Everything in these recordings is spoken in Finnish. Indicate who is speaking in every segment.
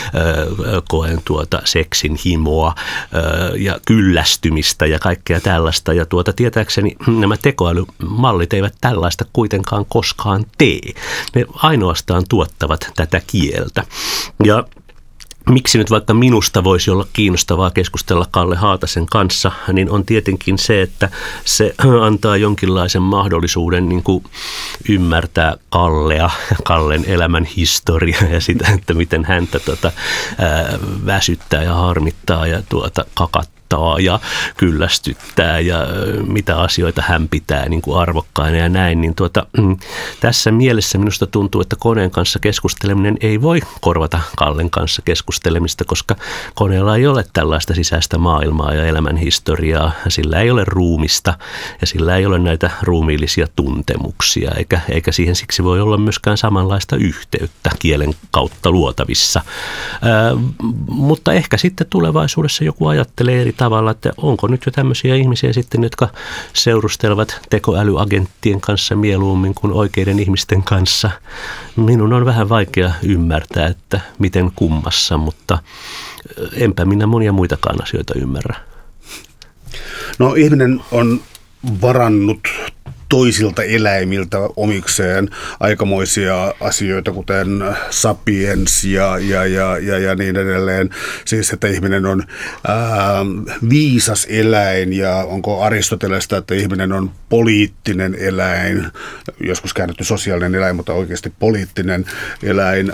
Speaker 1: koen seksin himoa ja kyllästymistä ja kaikkea tällaista. Ja tietääkseni nämä tekoälymallit eivät tällaista kuitenkaan koskaan tee. Ne ainoastaan tuottavat tätä kieltä. Ja miksi nyt vaikka minusta voisi olla kiinnostavaa keskustella Kalle Haatasen kanssa, niin on tietenkin se, että se antaa jonkinlaisen mahdollisuuden niin kuin ymmärtää Kallea, Kallen elämän historiaa ja sitä, että miten häntä väsyttää ja harmittaa ja kakattaa ja kyllästyttää ja mitä asioita hän pitää niin kuin arvokkaina ja näin, niin tässä mielessä minusta tuntuu, että koneen kanssa keskusteleminen ei voi korvata Kallen kanssa keskustelemista, koska koneella ei ole tällaista sisäistä maailmaa ja elämän historiaa, sillä ei ole ruumista ja sillä ei ole näitä ruumiillisia tuntemuksia, eikä siihen siksi voi olla myöskään samanlaista yhteyttä kielen kautta luotavissa. Mutta ehkä sitten tulevaisuudessa joku ajattelee eri tavalla, että onko nyt jo tämmöisiä ihmisiä sitten, jotka seurustelevat tekoälyagenttien kanssa mieluummin kuin oikeiden ihmisten kanssa. Minun on vähän vaikea ymmärtää, että miten kummassa, mutta enpä minä monia muitakaan asioita ymmärrä.
Speaker 2: No ihminen on varannut toisilta eläimiltä omikseen aikamoisia asioita, kuten sapiens ja niin edelleen. Siis, että ihminen on viisas eläin ja onko Aristotelesta, että ihminen on poliittinen eläin, joskus käännetty sosiaalinen eläin, mutta oikeasti poliittinen eläin.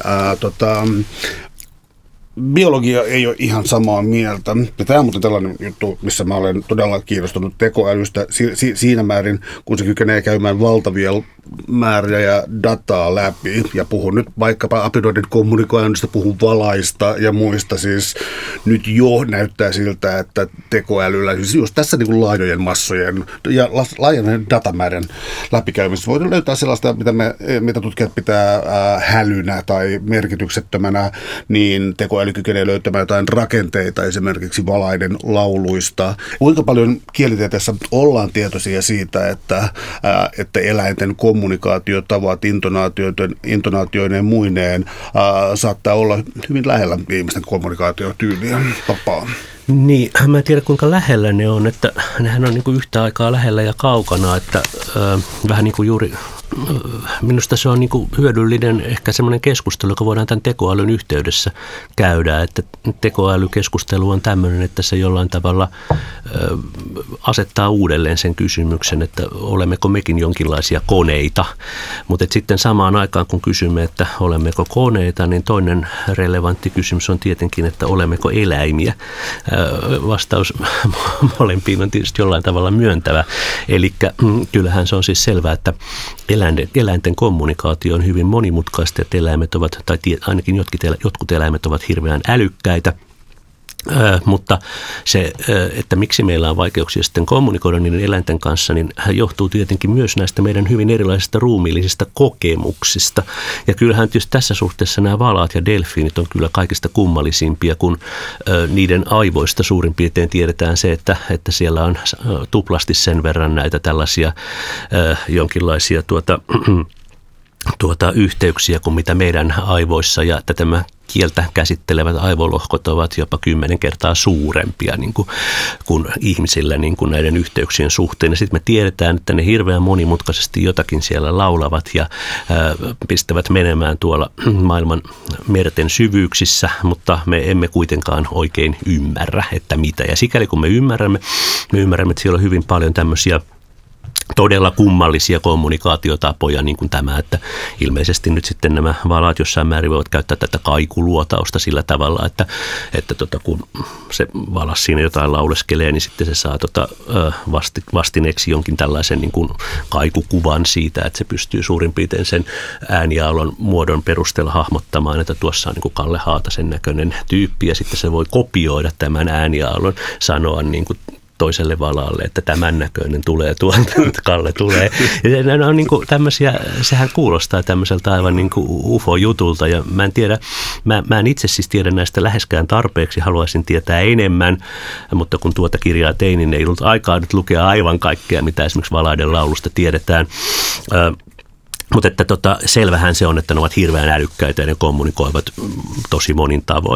Speaker 2: Biologia ei ole ihan samaa mieltä. Ja tämä on muuten tällainen juttu, missä mä olen todella kiinnostunut tekoälystä siinä määrin, kun se kykenee käymään valtavia määriä ja dataa läpi. Ja puhun nyt vaikkapa apinoiden kommunikoinnista, puhun valaista ja muista. Siis nyt jo näyttää siltä, että tekoälyllä, siis just tässä niin kuin laajojen massojen ja laajojen datamäärän läpikäymisessä voidaan löytää sellaista, mitä tutkijat pitää hälynä tai merkityksettömänä, niin tekoäly kykenee löytämään jotain rakenteita esimerkiksi valaiden lauluista. Kuinka paljon kielitieteessä ollaan tietoisia siitä, että eläinten kommunikaatiotavat, intonaatioineen muineen saattaa olla hyvin lähellä ihmisten kommunikaatiotyyliä, tapaa?
Speaker 1: Niin, mä en tiedä kuinka lähellä ne on, että nehän on niin kuin yhtä aikaa lähellä ja kaukana, että vähän niin kuin juuri minusta se on niin kuin hyödyllinen ehkä semmoinen keskustelu, joka voidaan tämän tekoälyn yhteydessä käydä, että tekoälykeskustelu on tämmöinen, että se jollain tavalla asettaa uudelleen sen kysymyksen, että olemmeko mekin jonkinlaisia koneita, mutta sitten samaan aikaan kun kysymme, että olemmeko koneita, niin toinen relevantti kysymys on tietenkin, että olemmeko eläimiä. Vastaus molempiin on tietysti jollain tavalla myöntävä, eli kyllähän se on siis selvää, että eläinten kommunikaatio on hyvin monimutkaista, että eläimet ovat, tai ainakin jotkut eläimet ovat hirveän älykkäitä. Mutta se, että miksi meillä on vaikeuksia sitten kommunikoida niiden eläinten kanssa, niin johtuu tietenkin myös näistä meidän hyvin erilaisista ruumiillisista kokemuksista. Ja kyllähän tietysti tässä suhteessa nämä valaat ja delfiinit on kyllä kaikista kummallisimpia, kun niiden aivoista suurin piirtein tiedetään se, että siellä on tuplasti sen verran näitä tällaisia jonkinlaisia yhteyksiä kuin mitä meidän aivoissa, ja että tämä kieltä käsittelevät aivolohkot ovat jopa 10 kertaa suurempia niin kuin ihmisillä niin kuin näiden yhteyksien suhteen. Ja sitten me tiedetään, että ne hirveän monimutkaisesti jotakin siellä laulavat ja pistävät menemään tuolla maailman merten syvyyksissä, mutta me emme kuitenkaan oikein ymmärrä, että mitä. Ja sikäli kun me ymmärrämme, että siellä on hyvin paljon tämmöisiä todella kummallisia kommunikaatiotapoja, niin kuin tämä, että ilmeisesti nyt sitten nämä valaat jossain määrin voivat käyttää tätä kaikuluotausta sillä tavalla, että kun se valas siinä jotain lauleskelee, niin sitten se saa vastineeksi jonkin tällaisen niin kuin kaikukuvan siitä, että se pystyy suurin piirtein sen ääniaallon muodon perusteella hahmottamaan, että tuossa on niin kuin Kalle Haatasen näköinen tyyppi, ja sitten se voi kopioida tämän ääniaallon, sanoa niin kuin toiselle valalle, että tämän näköinen tulee tuolta, että Kalle tulee. Ja nämä on niin kuin tämmöisiä, sehän kuulostaa tämmöiseltä aivan niin kuin UFO-jutulta, ja mä en tiedä, mä en itse siis tiedä näistä läheskään tarpeeksi, haluaisin tietää enemmän, mutta kun tuota kirjaa tein, niin ei ollut aikaa nyt lukea aivan kaikkea, mitä esimerkiksi valaiden laulusta tiedetään. Mutta että selvähän se on, että ne ovat hirveän älykkäitä ja ne kommunikoivat tosi monin tavoin.